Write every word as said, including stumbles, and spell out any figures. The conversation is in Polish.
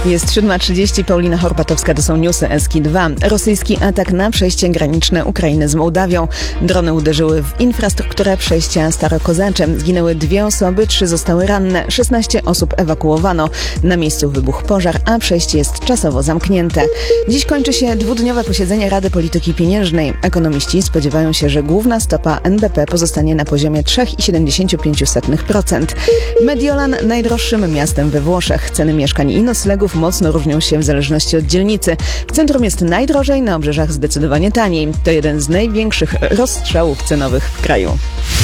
Jest siódma trzydzieści, Paulina Horpatowska, to są newsy S K dwa. Rosyjski atak na przejście graniczne Ukrainy z Mołdawią. Drony uderzyły w infrastrukturę przejścia Starokozacze. Zginęły dwie osoby, trzy zostały ranne, szesnaście osób ewakuowano. Na miejscu wybuchł pożar, a przejście jest czasowo zamknięte. Dziś kończy się dwudniowe posiedzenie Rady Polityki Pieniężnej. Ekonomiści spodziewają się, że główna stopa N B P pozostanie na poziomie trzy przecinek siedemdziesiąt pięć procent. Mediolan najdroższym miastem we Włoszech. Ceny mieszkań i noclegów mocno różnią się w zależności od dzielnicy. W centrum jest najdrożej, na obrzeżach zdecydowanie taniej. To jeden z największych rozstrzałów cenowych w kraju.